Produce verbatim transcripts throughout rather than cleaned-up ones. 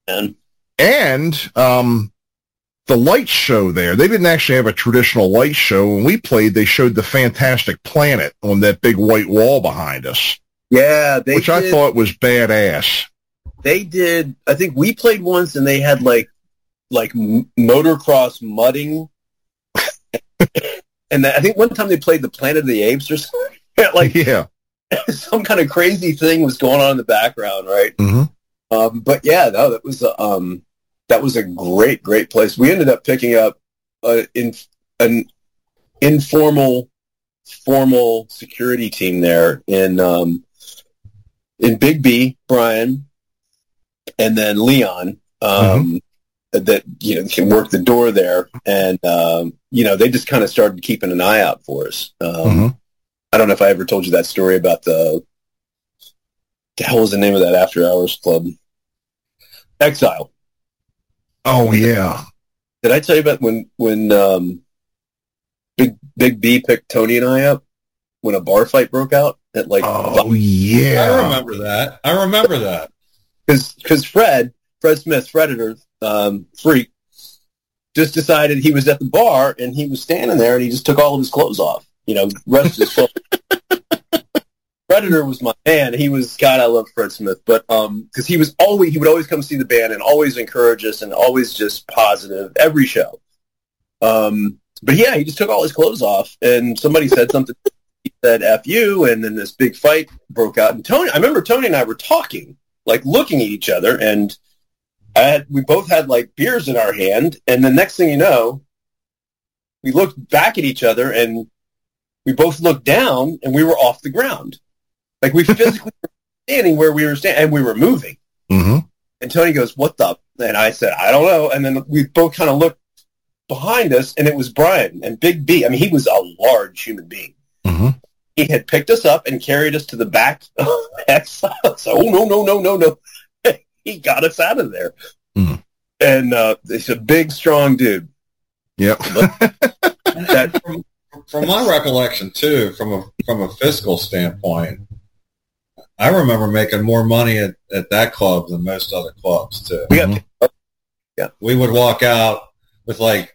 man. And um, the light show there, they didn't actually have a traditional light show. When we played, they showed the Fantastic Planet on that big white wall behind us. Yeah, they which did, I thought was badass. They did. I think we played once, and they had like like m- motocross mudding, and I think one time they played the Planet of the Apes or something. Like, yeah, some kind of crazy thing was going on in the background, right? Mm-hmm. Um, but yeah, no, that was a, um, that was a great, great place. We ended up picking up a, in, an informal, formal security team there in um, in Big B, Brian, and then Leon. Um, mm-hmm. That, you know, can work the door there, and um, you know, they just kind of started keeping an eye out for us. Um, mm-hmm. I don't know if I ever told you that story about the, the hell was the name of that after hours club? Exile. Oh yeah. Did I tell you about when when um, Big Big B picked Tony and I up when a bar fight broke out at like? Oh yeah, I remember that. I remember that because because Fred Fred Smith, Predator, um, freak, just decided he was at the bar and he was standing there and he just took all of his clothes off. You know, rest of his clothes. Predator was my man. He was, God, I love Fred Smith, but um, because he was always, he would always come see the band and always encourage us and always just positive every show. Um, but yeah, he just took all his clothes off and somebody said something. He said "F you," and then this big fight broke out. And Tony, I remember Tony and I were talking, like looking at each other, and I had, we both had like beers in our hand, and the next thing you know, we looked back at each other and we both looked down and we were off the ground. Like we physically were standing where we were standing and we were moving. Mm-hmm. And Tony goes, "What the?" And I said, "I don't know." And then we both kind of looked behind us and it was Brian and Big B. I mean, he was a large human being. Mm-hmm. He had picked us up and carried us to the back of Exile. So, oh, no, no, no, no, no. He got us out of there. Mm. And uh, he's a big, strong dude. Yep. that, from, from my recollection, too, from a from a fiscal standpoint, I remember making more money at, at that club than most other clubs, too. Mm-hmm. Yeah. We would walk out with, like,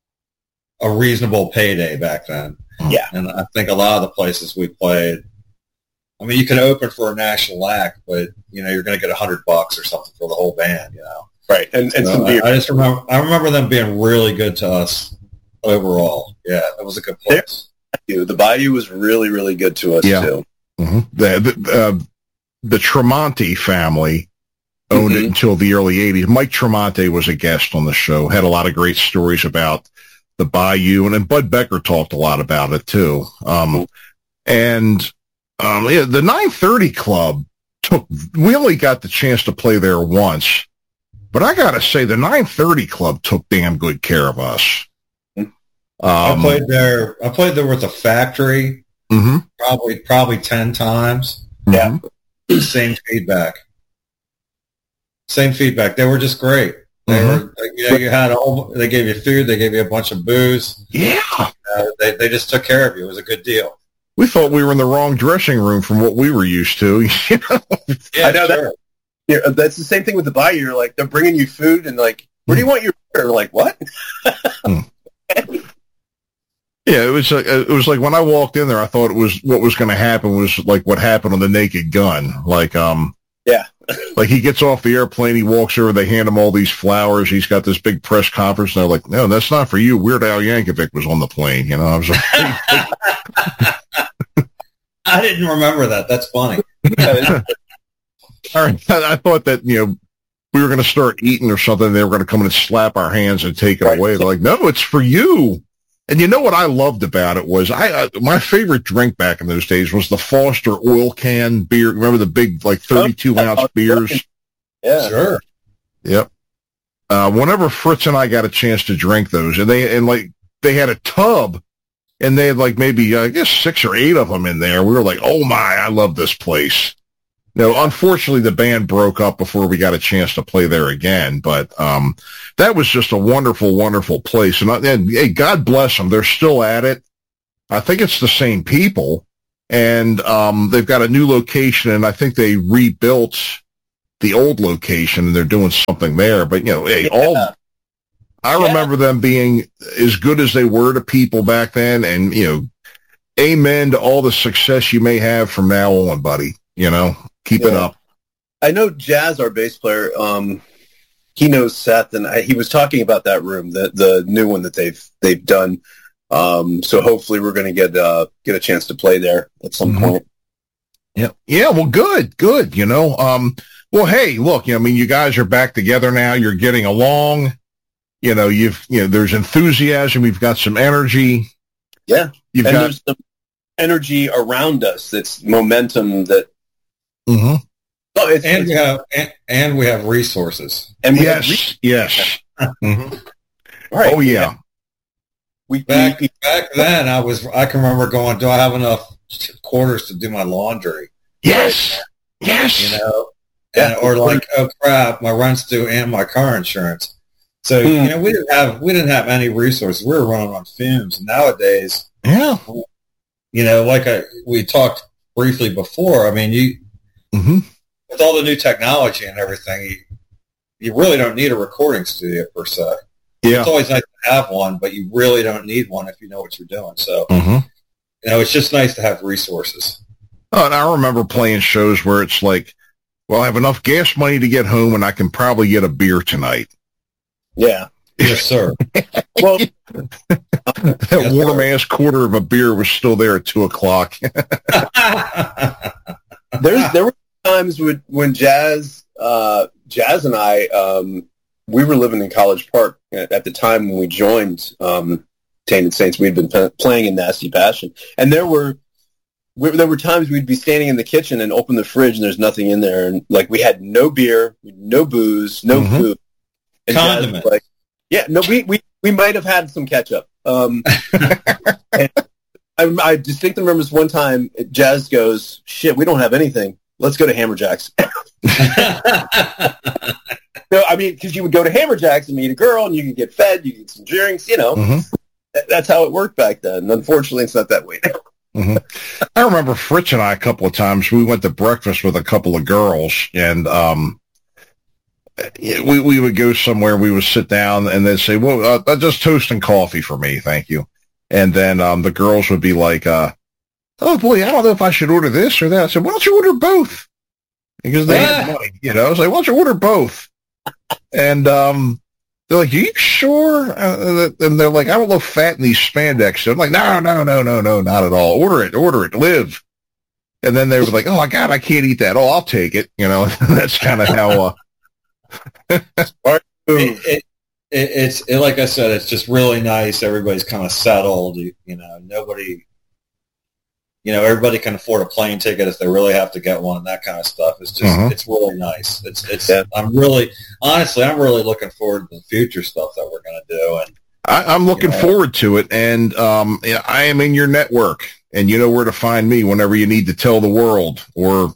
a reasonable payday back then. Yeah. And I think a lot of the places we played, I mean, you could open for a national act, but, you know, you're going to get a hundred bucks or something for the whole band, you know. Right. And, and so some beer. I, I just remember, I remember them being really good to us overall. Yeah, it was a good place. The Bayou was really, really good to us, yeah. too. Mm-hmm. The, the, uh, the Tremonti family owned mm-hmm. it until the early eighties. Mike Tremonti was a guest on the show, had a lot of great stories about the Bayou, and then Bud Becker talked a lot about it, too. Um, and um, yeah, the nine thirty Club took, we only got the chance to play there once, but I got to say, the nine thirty Club took damn good care of us. Um, I played there. I played there with the Factory, mm-hmm. probably probably ten times. Yeah, same feedback. Same feedback. They were just great. They mm-hmm. were, you know, you had a whole, they gave you food, they gave you a bunch of booze. Yeah, uh, they they just took care of you. It was a good deal. We thought we were in the wrong dressing room from what we were used to. You know? Yeah, I know sure. that. Yeah, that's the same thing with the Bayou. You're like, they're bringing you food and like, where do you want your beer? Like, what? mm. Yeah, it was like, it was like when I walked in there, I thought it was what was going to happen was like what happened on the Naked Gun. Like, um, yeah, like he gets off the airplane, he walks over, they hand him all these flowers. He's got this big press conference, and they're like, "No, that's not for you." Weird Al Yankovic was on the plane. You know, I was like, I didn't remember that. That's funny. All right, I thought that you know we were going to start eating or something. They were going to come in and slap our hands and take it right. away. They're like, "No, it's for you." And you know what I loved about it was I uh, my favorite drink back in those days was the Foster oil can beer. Remember the big like thirty-two ounce beers? Yeah, sure. Yep. Uh, whenever Fritz and I got a chance to drink those, and they and like they had a tub, and they had like maybe uh, I guess six or eight of them in there. We were like, "Oh my, I love this place." No, unfortunately, the band broke up before we got a chance to play there again. But um, that was just a wonderful, wonderful place. And, and hey, God bless them. They're still at it. I think it's the same people. And um, they've got a new location, and I think they rebuilt the old location and they're doing something there. But, you know, hey, Yeah. all, I Yeah. remember them being as good as they were to people back then. And, you know, amen to all the success you may have from now on, buddy. You know, keep it Yeah. up. I know Jazz, our bass player, um, he knows Seth, and I, he was talking about that room, the the new one that they've they've done. Um, so hopefully we're going to get uh, get a chance to play there at some Mhm. point. Yeah. Yeah. Well, good, good. You know, um, well, hey, look, you know, I mean, you guys are back together now. You're getting along. You know, you've, you know, there's enthusiasm. We've got some energy. Yeah. You've And got, there's some energy around us that's momentum that. Mhm. Oh, it's, And it's, we have and, and we have resources. and we have re- yes, yes. Mhm. right. Oh, yeah. We, Back we, back then, I was I can remember going, do I have enough quarters to do my laundry? Yes. Yes. You know, Yeah. and, or like, oh crap, my rent's due and my car insurance. So Hmm. you know, we didn't have we didn't have any resources. We were running on fumes. Nowadays, Yeah. you know, like I, we talked briefly before. I mean, you Hmm. with all the new technology and everything, you, you really don't need a recording studio per se. Yeah. It's always nice to have one, but you really don't need one if you know what you're doing. So, Hmm. you know, it's just nice to have resources. Oh, and I remember playing shows where it's like, well, I have enough gas money to get home and I can probably get a beer tonight. yeah. Yes, sir. Well, That Yes, warm sir. ass quarter of a beer was still there at two o'clock. there's there were times when when Jazz uh, Jazz and I um, we were living in College Park at, at the time when we joined um, Tainted Saints. We'd been p- playing in Nasty Passion, and there were we, there were times we'd be standing in the kitchen and open the fridge and there's nothing in there, and like we had no beer, no booze, no Mhm. food, and Jazz was Condiment. like, yeah, no, we we we might have had some ketchup. Um, and I, I distinctly remember this one time, Jazz goes, "Shit, we don't have anything. Let's go to Hammer Jacks." No, I mean, because you would go to Hammer Jacks and meet a girl, and you could get fed, you could get some drinks. You know, Mhm. Th- that's how it worked back then. Unfortunately, it's not that way now. Hmm. I remember Fritz and I a couple of times, we went to breakfast with a couple of girls and, um, we, we would go somewhere, we would sit down and they'd say, well, uh, just toast and coffee for me. Thank you. And then, um, the girls would be like, uh, oh boy, I don't know if I should order this or that. I said, why don't you order both? Because they had money, you know, I was like, why don't you order both? And, um, they're like, are you sure? Uh, and they're like, I don't look fat in these spandex. So I'm like, no, no, no, no, no, not at all. Order it, order it, live. And then they were like, oh my God, I can't eat that. Oh, I'll take it. You know, that's kind of how, uh, Boom. it, it, it, it's it, like I said, it's just really nice. Everybody's kind of settled. You, you know, nobody, you know, everybody can afford a plane ticket if they really have to get one. That kind of stuff. It's just, Mhm. it's really nice. It's, it's. Yeah. I'm really, honestly, I'm really looking forward to the future stuff that we're going to do. And I, I'm looking Yeah. forward to it. And, um, yeah, I am in your network and you know where to find me whenever you need to tell the world or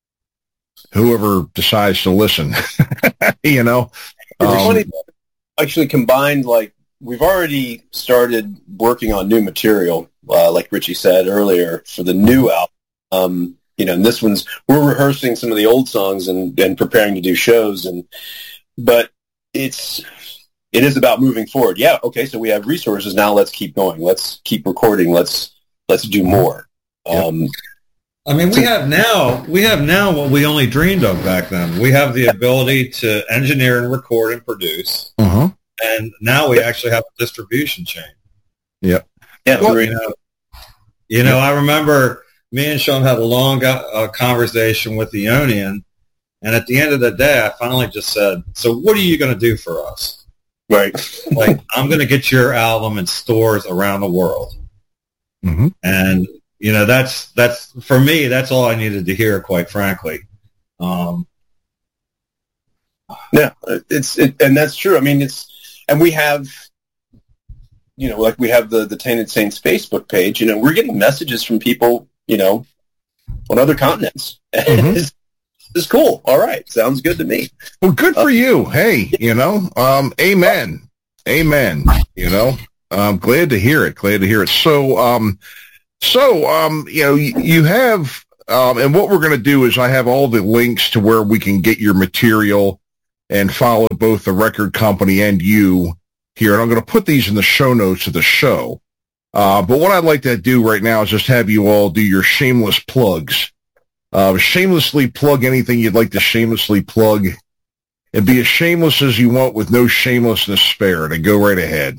whoever decides to listen, you know, It's um, funny, actually combined, like, we've already started working on new material, uh, like Richie said earlier, for the new album. Um, you know, and this one's, we're rehearsing some of the old songs and, and preparing to do shows. And, but it's, it is about moving forward. Yeah. Okay. So we have resources now. Let's keep going. Let's keep recording. Let's, let's do more. Yep. Um, I mean, we have now, we have now what we only dreamed of back then. We have the ability to engineer and record and produce. mhm. And now we actually have a distribution chain. yeah. Well, we- you know, you know, I remember me and Sean had a long uh, conversation with the Ionian, and at the end of the day, I finally just said, "So, what are you going to do for us?" right. Like, I'm going to get your album in stores around the world, Mhm. and you know, that's that's for me. That's all I needed to hear, quite frankly. Um, Yeah, it's it, and that's true. I mean, it's and we have, you know, like we have the the Tainted Saints Facebook page. You know, we're getting messages from people, you know, on other continents. Mhm. it's, it's cool. All right, sounds good to me. Well, good for you. Hey, you know, um, amen. Amen. You know, I'm glad to hear it. Glad to hear it. So, um, so, um, you know, you, you have um, and what we're going to do is I have all the links to where we can get your material and follow both the record company and you here. And I'm going to put these in the show notes of the show. Uh, but what I'd like to do right now is just have you all do your shameless plugs. Uh, shamelessly plug anything you'd like to shamelessly plug, and be as shameless as you want with no shamelessness spared, and go right ahead.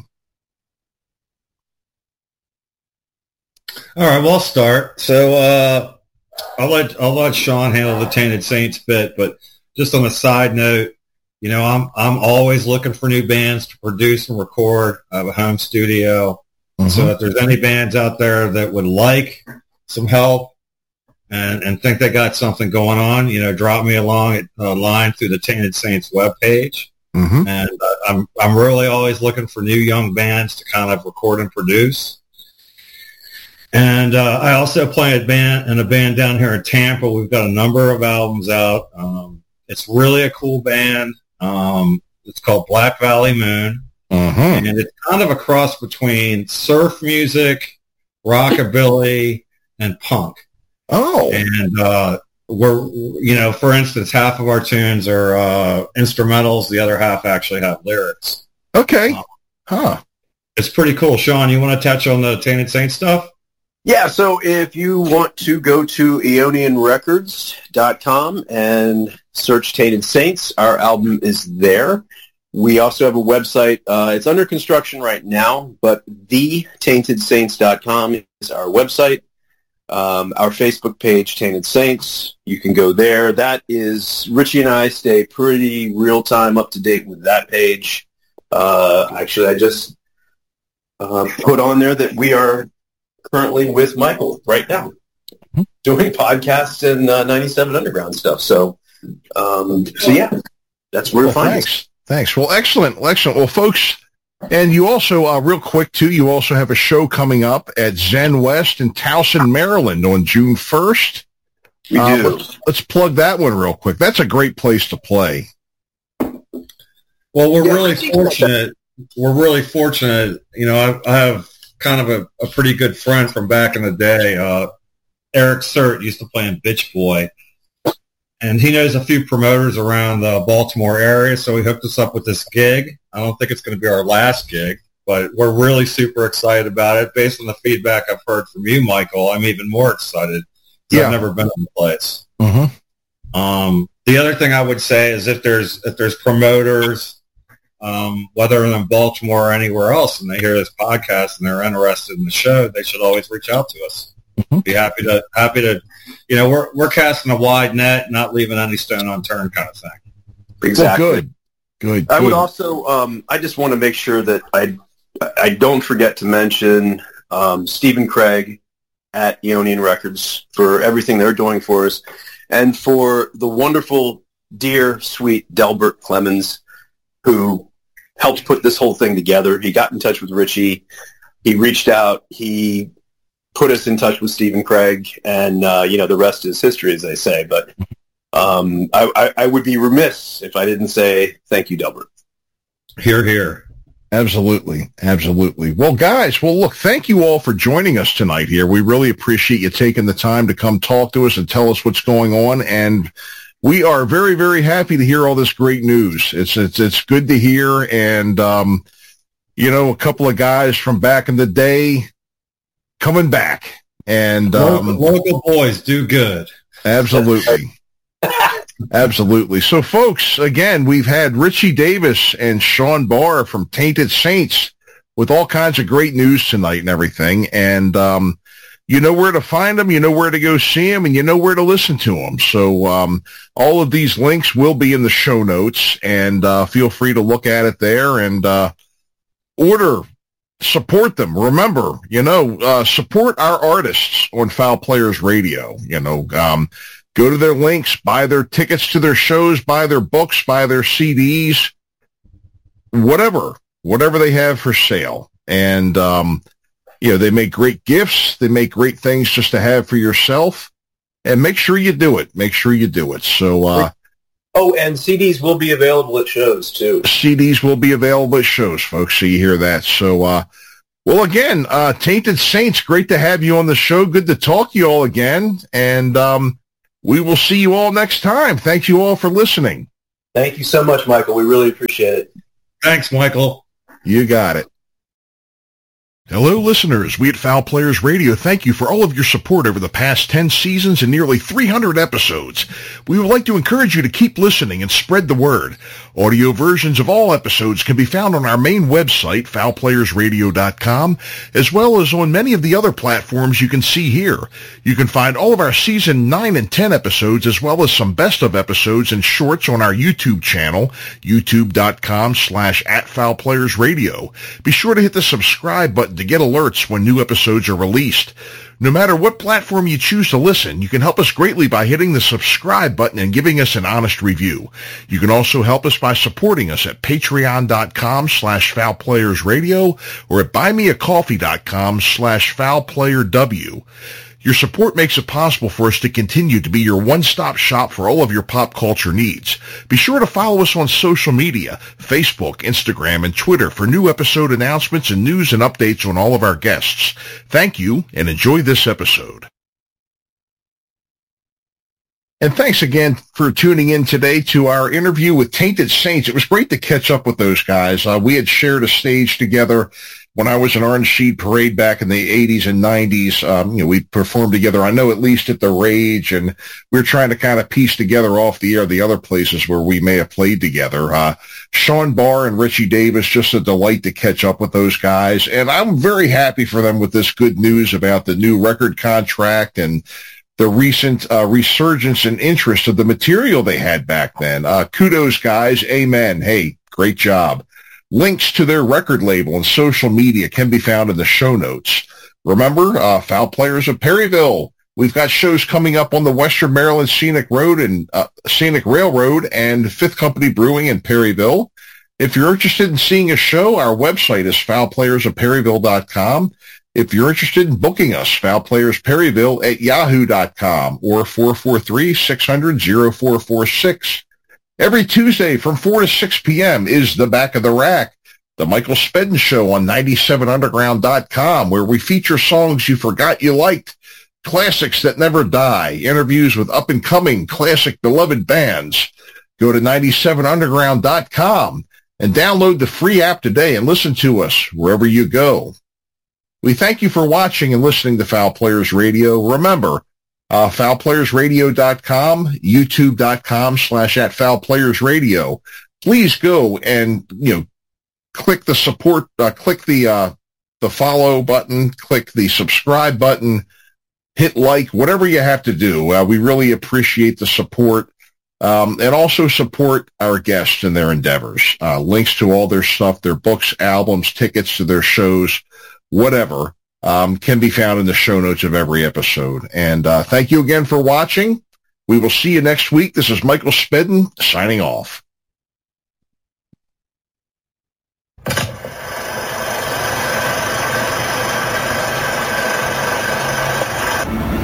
All right, well, I'll start. So uh, I'll let I'll let Sean handle the Tainted Saints bit, but just on a side note, you know, I'm I'm always looking for new bands to produce and record. I have a home studio, mm-hmm. so if there's any bands out there that would like some help and and think they got something going on, you know, drop me along at a line through the Tainted Saints webpage. Mm-hmm. And uh, I'm I'm really always looking for new young bands to kind of record and produce. And uh, I also play a band in a band down here in Tampa. We've got a number of albums out. Um, it's really a cool band. Um, it's called Black Valley Moon, uh-huh. and it's kind of a cross between surf music, rockabilly, and punk. Oh, and uh, we're you know, for instance, half of our tunes are uh, instrumentals. The other half actually have lyrics. Okay, um, huh? It's pretty cool. Sean, you want to touch on the Tainted Saints stuff? Yeah, so if you want to go to Aeonian Records dot com and search Tainted Saints, our album is there. We also have a website. Uh, it's under construction right now, but the tainted saints dot com is our website. Um, our Facebook page, Tainted Saints, you can go there. That is, Richie and I stay pretty real-time, up-to-date with that page. Uh, actually, I just uh, put on there that we are currently with Michael right now, doing podcasts and uh, ninety-seven Underground stuff. So, um, so yeah, that's where well, to find thanks. us. Thanks. Well, excellent, excellent. Well, folks, and you also, uh, real quick too, you also have a show coming up at Zen West in Towson, Maryland, on June first. We uh, do. Let's, let's plug that one real quick. That's a great place to play. Well, we're yeah, really fortunate. We're really fortunate. You know, I, I have kind of a, a pretty good friend from back in the day. Uh, Eric Surt used to play in Bitch Boy, and he knows a few promoters around the Baltimore area, so he hooked us up with this gig. I don't think it's going to be our last gig, but we're really super excited about it. Based on the feedback I've heard from you, Michael, I'm even more excited. Yeah. I've never been in the place. Mm-hmm. Um, the other thing I would say is if there's if there's promoters, Um, whether in Baltimore or anywhere else, and they hear this podcast and they're interested in the show, they should always reach out to us. Mm-hmm. Be happy to, happy to, you know, we're we're casting a wide net, not leaving any stone unturned, kind of thing. Exactly. Well, good, good. I good. would also, um, I just want to make sure that I, I don't forget to mention um, Stephen Craig at Aeonian Records for everything they're doing for us, and for the wonderful, dear, sweet Delbert Clemens, who helped put this whole thing together. He got in touch with Richie. He reached out. He put us in touch with Stephen Craig, and, uh, you know, the rest is history, as they say. But um, I, I, I would be remiss if I didn't say thank you, Delbert. Hear, hear. Absolutely. Absolutely. Well, guys, well, look, thank you all for joining us tonight here. We really appreciate you taking the time to come talk to us and tell us what's going on. And we are very, very happy to hear all this great news. It's it's it's good to hear, and um, you know, a couple of guys from back in the day coming back, and um, local, local boys do good. Absolutely, absolutely. So, folks, again, we've had Richie Davis and Sean Barr from Tainted Saints with all kinds of great news tonight and everything, and um, you know where to find them, you know where to go see them, and you know where to listen to them. So um, all of these links will be in the show notes, and uh, feel free to look at it there and uh, order, support them. Remember, you know, uh, support our artists on Foul Players Radio. You know, um, go to their links, buy their tickets to their shows, buy their books, buy their C Ds, whatever, whatever they have for sale. And, um, you know, they make great gifts. They make great things just to have for yourself. And make sure you do it. Make sure you do it. So, uh, oh, and C Ds will be available at shows, too. C Ds will be available at shows, folks. So you hear that. So, uh, Well, again, uh, Tainted Saints, great to have you on the show. Good to talk to you all again. And um, we will see you all next time. Thank you all for listening. Thank you so much, Michael. We really appreciate it. Thanks, Michael. You got it. Hello, listeners. We at Foul Players Radio thank you for all of your support over the past ten seasons and nearly three hundred episodes. We would like to encourage you to keep listening and spread the word. Audio versions of all episodes can be found on our main website, foul players radio dot com, as well as on many of the other platforms you can see here. You can find all of our Season nine and ten episodes, as well as some best-of episodes and shorts on our YouTube channel, youtube dot com slash at foul players radio. Be sure to hit the subscribe button to get alerts when new episodes are released. No matter what platform you choose to listen, you can help us greatly by hitting the subscribe button and giving us an honest review. You can also help us by supporting us at patreon dot com slash foul players radio or at buy me a coffee dot com slash foul player w. Your support makes it possible for us to continue to be your one-stop shop for all of your pop culture needs. Be sure to follow us on social media, Facebook, Instagram, and Twitter for new episode announcements and news and updates on all of our guests. Thank you, and enjoy this episode. And thanks again for tuning in today to our interview with Tainted Saints. It was great to catch up with those guys. Uh, we had shared a stage together when I was in Orange Sheet Parade back in the eighties and nineties. Um, you know, we performed together, I know, at least at the Rage, and we were trying to kind of piece together off the air the other places where we may have played together. Uh, Sean Barr and Richie Davis, just a delight to catch up with those guys. And I'm very happy for them with this good news about the new record contract and the recent uh, resurgence and interest of the material they had back then. Uh, kudos, guys. Amen. Hey, great job. Links to their record label and social media can be found in the show notes. Remember, uh, Foul Players of Perryville. We've got shows coming up on the Western Maryland Scenic Road and uh, Scenic Railroad and Fifth Company Brewing in Perryville. If you're interested in seeing a show, our website is foul players of perryville dot com. If you're interested in booking us, foulplayersperryville at yahoo dot com or four four three, six hundred, oh four four six. Every Tuesday from four to six p.m. is The Back of the Rack, the Michael Spedden Show on ninety-seven underground dot com, where we feature songs you forgot you liked, classics that never die, interviews with up-and-coming classic beloved bands. Go to ninety-seven underground dot com and download the free app today and listen to us wherever you go. We thank you for watching and listening to Foul Players Radio. Remember, uh, foul players radio dot com, youtube dot com slash at foul players radio. Please go and, you know, click the support, uh, click the, uh, the follow button, click the subscribe button, hit like, whatever you have to do. Uh, we really appreciate the support. Um, and also support our guests in their endeavors. Uh, links to all their stuff, their books, albums, tickets to their shows, whatever, um, can be found in the show notes of every episode. And uh, thank you again for watching. We will see you next week. This is Michael Spedden signing off.